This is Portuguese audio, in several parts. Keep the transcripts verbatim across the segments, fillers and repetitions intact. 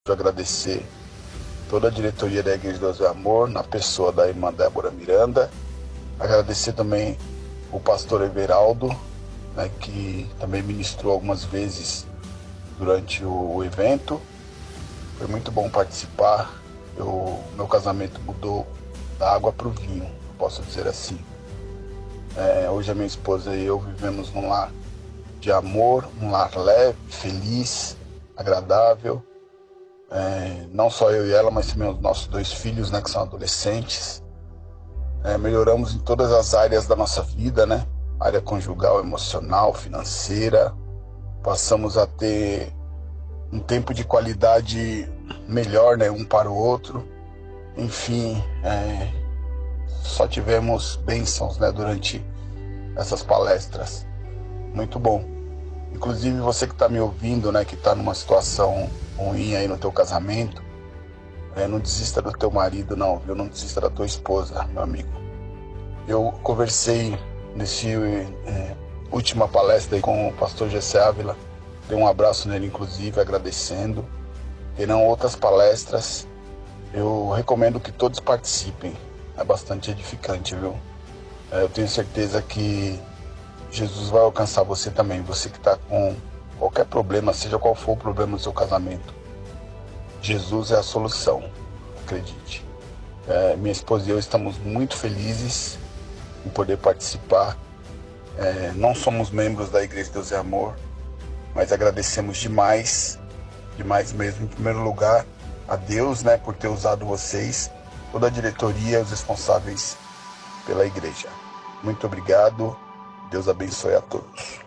agradecer toda a diretoria da Igreja de Deus e Amor, na pessoa da irmã Débora Miranda. Agradecer também o pastor Everaldo, né, que também ministrou algumas vezes durante o, o evento. Foi muito bom participar. Eu, meu casamento mudou da água para o vinho, posso dizer assim. É, hoje a minha esposa e eu vivemos num lar de amor, um lar leve, feliz, agradável. É, não só eu e ela, mas também os nossos dois filhos, né, que são adolescentes. É, melhoramos em todas as áreas da nossa vida, né? Área conjugal, emocional, financeira. Passamos a ter um tempo de qualidade melhor, né, um para o outro. Enfim, é, só tivemos bênçãos, né, durante essas palestras. Muito bom. Inclusive você que está me ouvindo, né, que está numa situação ruim aí no teu casamento, é, não desista do teu marido não, viu? Não desista da tua esposa, meu amigo. Eu conversei nesse é, última palestra aí com o pastor Gessé Ávila, dei um abraço nele inclusive, agradecendo. Terão outras palestras, eu recomendo que todos participem, é bastante edificante, viu? É, eu tenho certeza que Jesus vai alcançar você também, você que está com qualquer problema, seja qual for o problema no seu casamento. Jesus é a solução, acredite. É, minha esposa e eu estamos muito felizes em poder participar. É, não somos membros da Igreja de Deus e Amor, mas agradecemos demais, demais mesmo, em primeiro lugar, a Deus, né, por ter usado vocês, toda a diretoria, os responsáveis pela igreja. Muito obrigado, Deus abençoe a todos.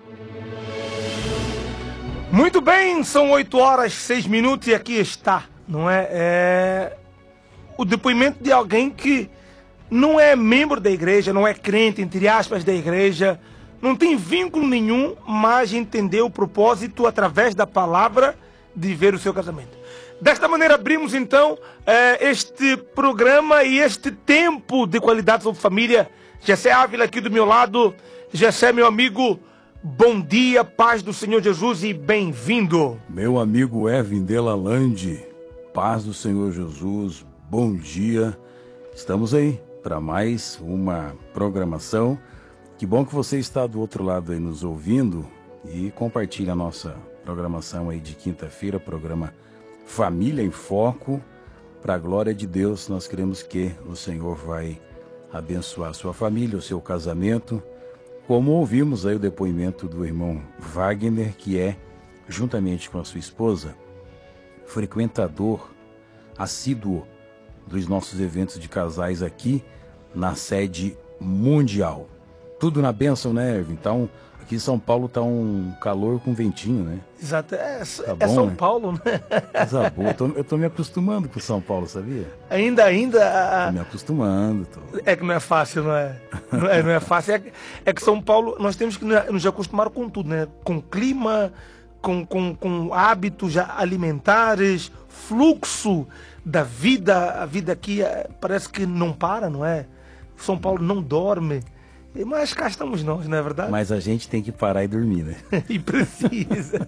Muito bem, são oito horas, seis minutos e aqui está, não é? É o depoimento de alguém que não é membro da igreja, não é crente, entre aspas, da igreja, não tem vínculo nenhum, mas entendeu o propósito através da palavra de ver o seu casamento. Desta maneira abrimos então é, este programa e este tempo de qualidade sobre família. Gessé Ávila aqui do meu lado. Gessé, meu amigo, bom dia, paz do Senhor Jesus e bem-vindo. Meu amigo Ervin Delalande, paz do Senhor Jesus, bom dia. Estamos aí para mais uma programação. Que bom que você está do outro lado aí nos ouvindo e compartilha a nossa programação aí de quinta-feira, programa Família em Foco. Para a glória de Deus, nós queremos que o Senhor vai abençoar a sua família, o seu casamento. Como ouvimos aí o depoimento do irmão Wagner, que é, juntamente com a sua esposa, frequentador assíduo dos nossos eventos de casais aqui na sede mundial. Tudo na bênção, né, Ervin? Então, aqui em São Paulo tá um calor com ventinho, né? Exato, é, tá é bom, São né? Paulo, né? Coisa boa. Eu tô, eu tô me acostumando com São Paulo, sabia? Ainda, ainda... Tô me acostumando. Tô... É que não é fácil, não é? Não é, não é fácil. É que, é que São Paulo, nós temos que nos acostumar com tudo, né? Com clima, com, com, com hábitos alimentares, fluxo da vida. A vida aqui é, parece que não para, não é? São Paulo não dorme. Mas cá estamos nós, não é verdade? Mas a gente tem que parar e dormir, né? E precisa.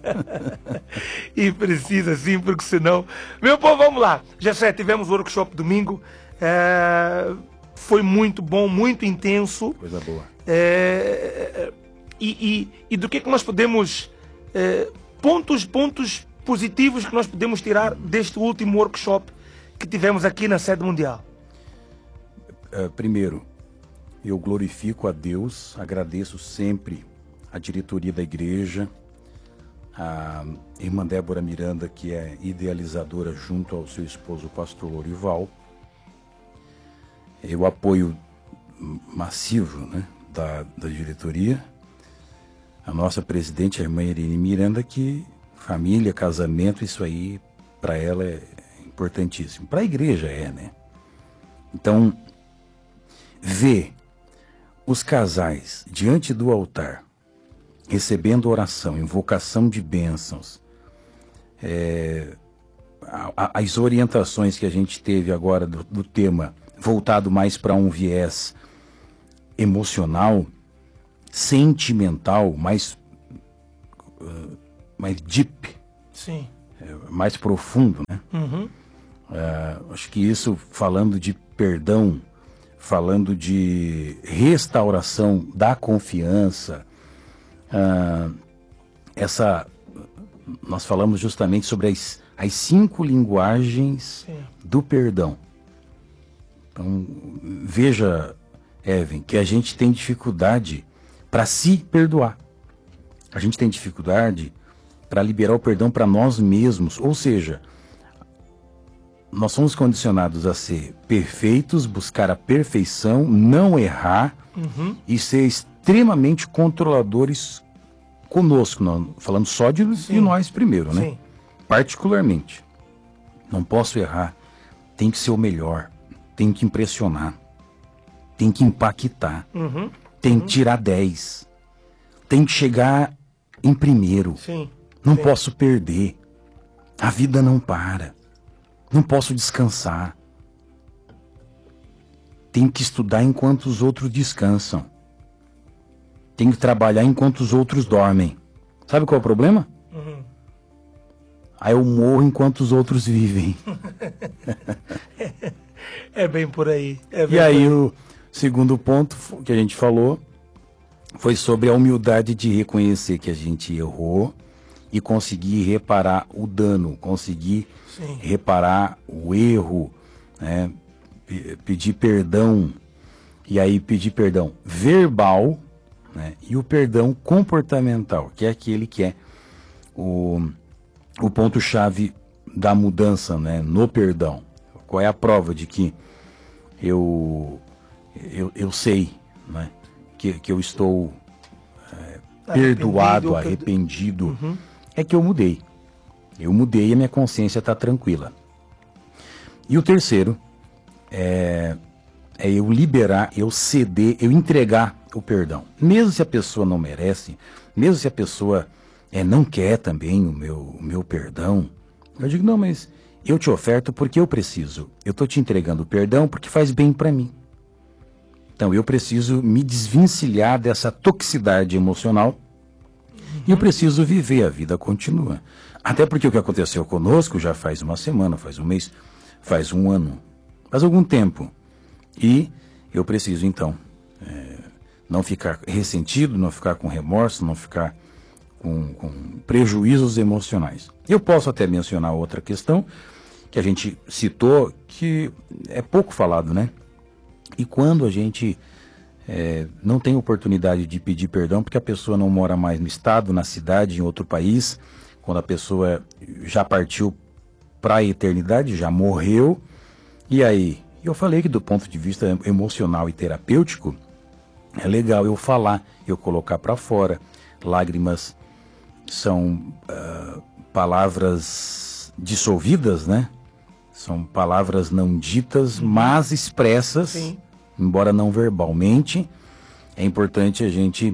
E precisa, sim, porque senão... Meu povo, vamos lá. Gessé, tivemos o workshop domingo. É... Foi muito bom, muito intenso. Coisa boa. É... E, e, e do que é que nós podemos... É... Pontos, pontos positivos que nós podemos tirar deste último workshop que tivemos aqui na sede mundial? É, primeiro... Eu glorifico a Deus, agradeço sempre a diretoria da igreja, a irmã Débora Miranda, que é idealizadora junto ao seu esposo, o pastor Lorival. O apoio massivo, né, da, da diretoria. A nossa presidente, a irmã Irene Miranda, que família, casamento, isso aí para ela é importantíssimo. Para a igreja é, né? Então, ver os casais diante do altar, recebendo oração, invocação de bênçãos, é, a, a, as orientações que a gente teve agora do, do tema, voltado mais para um viés emocional, sentimental, mais, uh, mais deep. Sim. mais profundo, né? Uhum. Uh, acho que isso, falando de perdão, falando de restauração da confiança, uh, essa, nós falamos justamente sobre as, as cinco linguagens Sim. do perdão. Então, veja, Evan, que a gente tem dificuldade para se perdoar. A gente tem dificuldade para liberar o perdão para nós mesmos, ou seja, nós somos condicionados a ser perfeitos, buscar a perfeição, não errar uhum. e ser extremamente controladores conosco, não, falando só de, de nós primeiro, né? Sim. Particularmente. Não posso errar, tem que ser o melhor, tem que impressionar, tem que impactar, uhum. tem uhum. que tirar dez, tem que chegar em primeiro, Sim. não Sim. posso perder, a vida não para. Não posso descansar. Tenho que estudar enquanto os outros descansam. Tenho que trabalhar enquanto os outros dormem. Sabe qual é o problema? Uhum. Aí eu morro enquanto os outros vivem. É bem por aí. É bem e aí aí o segundo ponto que a gente falou foi sobre a humildade de reconhecer que a gente errou e conseguir reparar o dano, conseguir Sim. reparar o erro, né? P- pedir perdão, e aí pedir perdão verbal, né? E o perdão comportamental, que é aquele que é o, o ponto-chave da mudança, né? No perdão. Qual é a prova de que eu, eu, eu sei, né? que, que eu estou é, perdoado, arrependido, uhum. é que eu mudei. Eu mudei e a minha consciência está tranquila. E o terceiro é, é eu liberar, eu ceder, eu entregar o perdão. Mesmo se a pessoa não merece, mesmo se a pessoa é, não quer também o meu, o meu perdão, eu digo, não, mas eu te oferto porque eu preciso. Eu estou te entregando o perdão porque faz bem para mim. Então eu preciso me desvencilhar dessa toxicidade emocional uhum. e eu preciso viver, a vida continua. Até porque o que aconteceu conosco já faz uma semana, faz um mês, faz um ano, faz algum tempo. E eu preciso, então, é, não ficar ressentido, não ficar com remorso, não ficar com, com prejuízos emocionais. Eu posso até mencionar outra questão que a gente citou, que é pouco falado, né? E quando a gente é, não tem oportunidade de pedir perdão, porque a pessoa não mora mais no estado, na cidade, em outro país, quando a pessoa já partiu para a eternidade, já morreu, e aí, eu falei que do ponto de vista emocional e terapêutico, é legal eu falar, eu colocar para fora. Lágrimas são uh, palavras dissolvidas, né? São palavras não ditas, uhum. mas expressas, Sim. embora não verbalmente. É importante a gente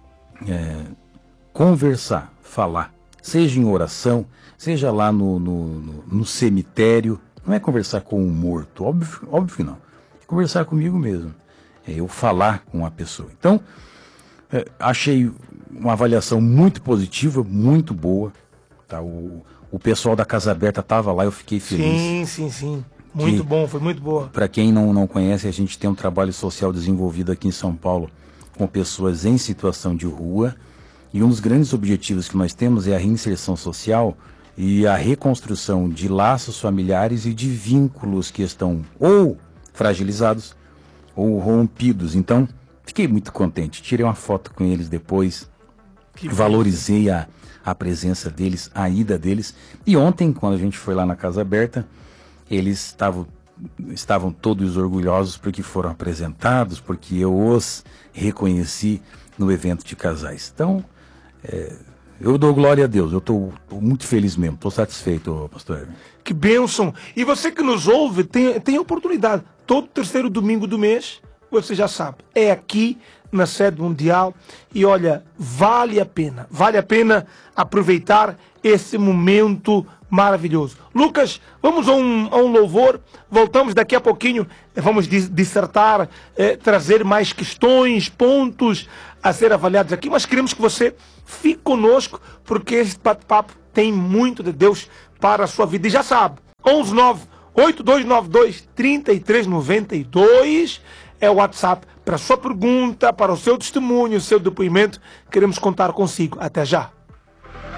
é, conversar, falar. Seja em oração, seja lá no, no, no, no cemitério. Não é conversar com um morto, óbvio, óbvio que não. É conversar comigo mesmo. É eu falar com a pessoa. Então, é, achei uma avaliação muito positiva, muito boa. Tá? O, o pessoal da Casa Aberta estava lá, eu fiquei feliz. Sim, sim, sim. Muito que, bom, foi muito boa. Para quem não, não conhece, a gente tem um trabalho social desenvolvido aqui em São Paulo com pessoas em situação de rua. E um dos grandes objetivos que nós temos é a reinserção social e a reconstrução de laços familiares e de vínculos que estão ou fragilizados ou rompidos. Então, fiquei muito contente. Tirei uma foto com eles depois, que valorizei a, a presença deles, a ida deles. E ontem, quando a gente foi lá na Casa Aberta, eles estavam, estavam todos orgulhosos porque foram apresentados, porque eu os reconheci no evento de casais. Então, é, eu dou glória a Deus, eu estou muito feliz mesmo, estou satisfeito, pastor Hermes. Que bênção! E você que nos ouve, tem, tem oportunidade. Todo terceiro domingo do mês, você já sabe, é aqui na sede mundial. E olha, vale a pena, vale a pena aproveitar esse momento maravilhoso. Lucas, vamos a um, a um louvor, voltamos daqui a pouquinho, vamos dissertar, eh, trazer mais questões, pontos a ser avaliados aqui, mas queremos que você fique conosco, porque esse bate-papo tem muito de Deus para a sua vida. E já sabe, onze nove oito dois nove dois três três nove dois é o WhatsApp para a sua pergunta, para o seu testemunho, o seu depoimento. Queremos contar consigo. Até já.